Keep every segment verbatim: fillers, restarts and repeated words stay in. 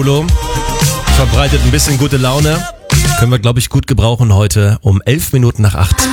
Ulo verbreitet ein bisschen gute Laune. Können wir, glaube ich, gut gebrauchen heute um elf Minuten nach acht.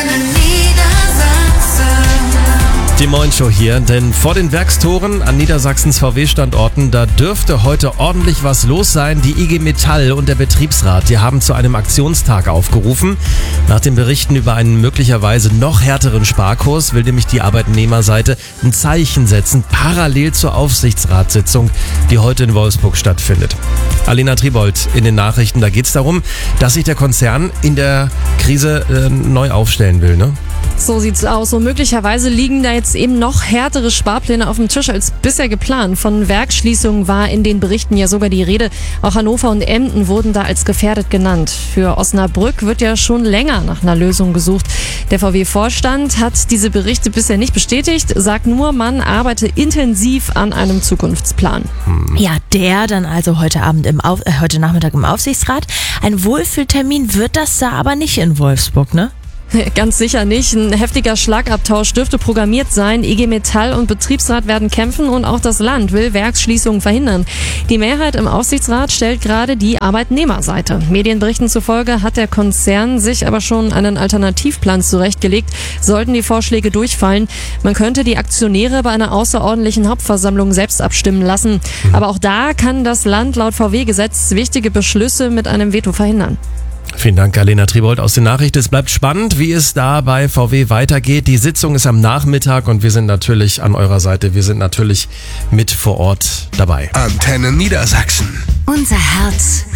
Die Morgenshow hier, denn vor den Werkstoren an Niedersachsens V W-Standorten, da dürfte heute ordentlich was los sein. Die I G Metall und der Betriebsrat, die haben zu einem Aktionstag aufgerufen. Nach den Berichten über einen möglicherweise noch härteren Sparkurs will nämlich die Arbeitnehmerseite ein Zeichen setzen, parallel zur Aufsichtsratssitzung, die heute in Wolfsburg stattfindet. Alena Tribold in den Nachrichten, da geht es darum, dass sich der Konzern in der Krise äh, neu aufstellen will, ne? So sieht's aus. Und möglicherweise liegen da jetzt eben noch härtere Sparpläne auf dem Tisch als bisher geplant. Von Werksschließungen war in den Berichten ja sogar die Rede. Auch Hannover und Emden wurden da als gefährdet genannt. Für Osnabrück wird ja schon länger nach einer Lösung gesucht. Der V W-Vorstand hat diese Berichte bisher nicht bestätigt, sagt nur, man arbeite intensiv an einem Zukunftsplan. Ja, der dann also heute Abend im Auf, äh, heute Nachmittag im Aufsichtsrat. Ein Wohlfühltermin wird das da aber nicht in Wolfsburg, ne? Ganz sicher nicht. Ein heftiger Schlagabtausch dürfte programmiert sein. I G Metall und Betriebsrat werden kämpfen und auch das Land will Werksschließungen verhindern. Die Mehrheit im Aufsichtsrat stellt gerade die Arbeitnehmerseite. Medienberichten zufolge hat der Konzern sich aber schon einen Alternativplan zurechtgelegt, sollten die Vorschläge durchfallen. Man könnte die Aktionäre bei einer außerordentlichen Hauptversammlung selbst abstimmen lassen. Aber auch da kann das Land laut V W-Gesetz wichtige Beschlüsse mit einem Veto verhindern. Vielen Dank, Alena Tribold aus den Nachrichten. Es bleibt spannend, wie es da bei V W weitergeht. Die Sitzung ist am Nachmittag und wir sind natürlich an eurer Seite. Wir sind natürlich mit vor Ort dabei. Antenne Niedersachsen. Unser Herz